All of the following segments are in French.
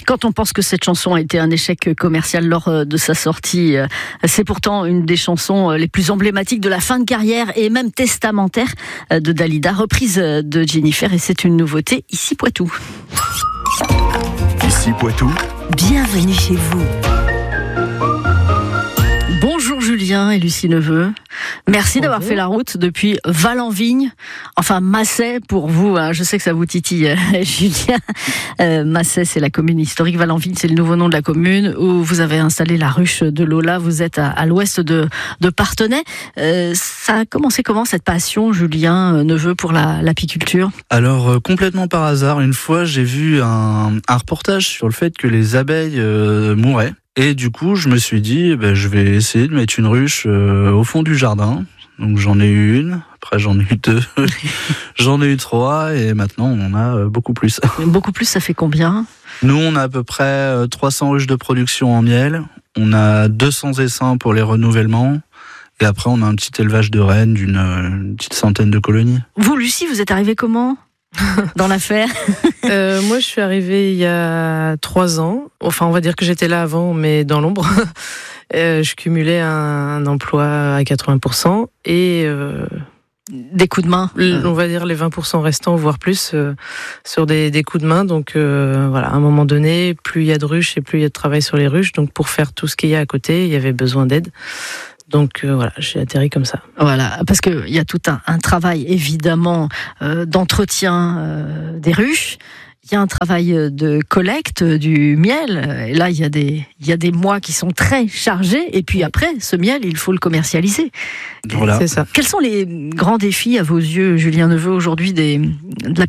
Quand on pense que cette chanson a été un échec commercial lors de sa sortie, c'est pourtant une des chansons les plus emblématiques de la fin de carrière et même testamentaire de Dalida, reprise de Jennifer, et c'est une nouveauté ici Poitou. Ici Poitou. Bienvenue chez vous. Bonjour Julien et Lucie Neveu. Merci d'avoir fait la route depuis Val-en-Vigne, enfin Massay pour vous, hein. Je sais que ça vous titille Julien. Massay, c'est la commune historique, Val-en-Vigne c'est le nouveau nom de la commune où vous avez installé la ruche de Lola, vous êtes à l'ouest de Parthenay. Ça a commencé comment cette passion, Julien Neveu, pour l'apiculture ? Alors complètement par hasard, une fois j'ai vu un reportage sur le fait que les abeilles mouraient. Et du coup, je me suis dit, je vais essayer de mettre une ruche au fond du jardin. Donc j'en ai eu une, après j'en ai eu 2, j'en ai eu 3, et maintenant on en a beaucoup plus. Beaucoup plus, ça fait combien ? Nous, on a à peu près 300 ruches de production en miel. On a 200 essaims pour les renouvellements. Et après, on a un petit élevage de rennes d'une petite centaine de colonies. Vous, Lucie, vous êtes arrivée comment dans l'affaire? Moi, je suis arrivée il y a 3 ans. Enfin, on va dire que j'étais là avant, mais dans l'ombre. Je cumulais un emploi à 80% et des coups de main. On va dire les 20% restants, voire plus, sur des coups de main. Donc voilà, à un moment donné, plus il y a de ruches et plus il y a de travail sur les ruches. Donc pour faire tout ce qu'il y a à côté, il y avait besoin d'aide. Donc voilà, j'ai atterri comme ça. Voilà, parce qu'il y a tout un travail évidemment d'entretien des ruches. Il y a un travail de collecte du miel. Et là, il y a des mois qui sont très chargés. Et puis après, ce miel, il faut le commercialiser. Voilà. C'est ça. Quels sont les grands défis à vos yeux, Julien Neveu, aujourd'hui de l'apiculture ?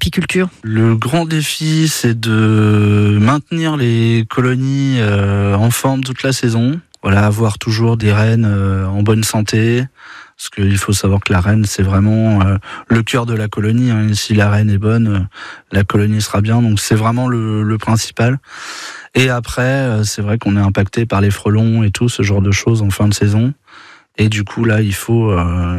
Le grand défi, c'est de maintenir les colonies en forme toute la saison. Voilà, avoir toujours des rennes en bonne santé, parce qu'il faut savoir que la reine, c'est vraiment le cœur de la colonie, hein. Si la reine est bonne, la colonie sera bien, donc c'est vraiment le principal. Et après, c'est vrai qu'on est impacté par les frelons et tout, ce genre de choses en fin de saison. Et du coup, là, il faut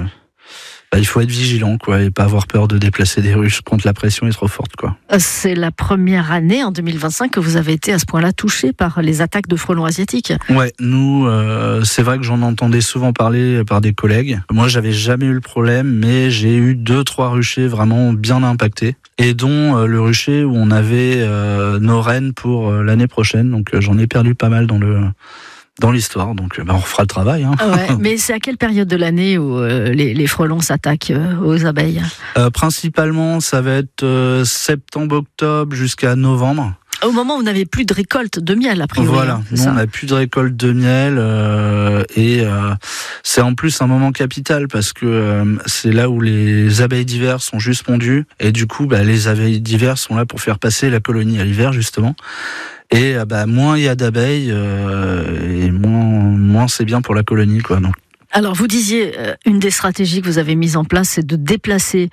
être vigilant, quoi, et pas avoir peur de déplacer des ruches quand la pression est trop forte, quoi. C'est la première année, en 2025, que vous avez été à ce point-là touché par les attaques de frelons asiatiques. Ouais, nous, c'est vrai que j'en entendais souvent parler par des collègues. Moi, j'avais jamais eu le problème, mais j'ai eu 2-3 ruchers vraiment bien impactés, et dont le rucher où on avait nos rennes pour l'année prochaine. Donc, j'en ai perdu pas mal dans l'histoire, donc on refera le travail. Hein. Ouais, mais c'est à quelle période de l'année où les frelons s'attaquent aux abeilles ? Principalement, ça va être septembre-octobre jusqu'à novembre. Au moment où vous n'avez plus de récolte de miel, a priori. Voilà, nous on n'a plus de récolte de miel et c'est en plus un moment capital parce que c'est là où les abeilles d'hiver sont juste pondues et du coup les abeilles d'hiver sont là pour faire passer la colonie à l'hiver justement. Et moins il y a d'abeilles et moins c'est bien pour la colonie, quoi. Donc. Alors vous disiez, une des stratégies que vous avez mises en place, c'est de déplacer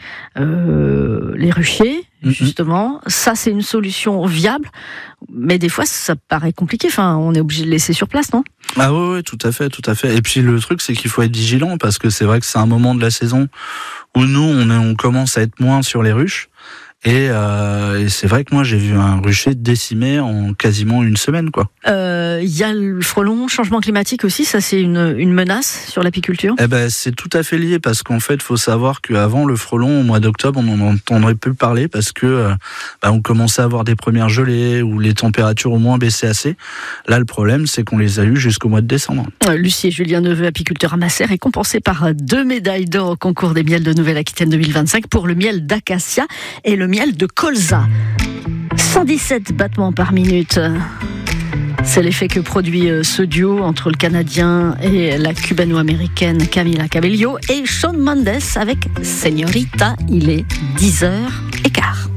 les ruchers, justement. Ça, c'est une solution viable, mais des fois, ça paraît compliqué. Enfin, on est obligé de laisser sur place, non ? Ah oui, tout à fait. Et puis le truc, c'est qu'il faut être vigilant, parce que c'est vrai que c'est un moment de la saison où nous, on commence à être moins sur les ruches. Et c'est vrai que moi j'ai vu un rucher décimé en quasiment une semaine, quoi. Il y a le frelon, changement climatique aussi, ça c'est une menace sur l'apiculture ? C'est tout à fait lié parce qu'en fait, faut savoir qu'avant le frelon, au mois d'octobre, on en entendrait peu parler parce que on commençait à avoir des premières gelées ou les températures au moins baissaient assez. Là, le problème, c'est qu'on les a eu jusqu'au mois de décembre. Lucie et Julien Neveu, apiculteur à Massay, récompensés par 2 médailles d'or au concours des miels de Nouvelle-Aquitaine 2025 pour le miel d'acacia et le miel de colza. 117 battements par minute. C'est l'effet que produit ce duo entre le Canadien et la cubano-américaine Camila Cabello et Shawn Mendes avec Señorita. Il est 10h15.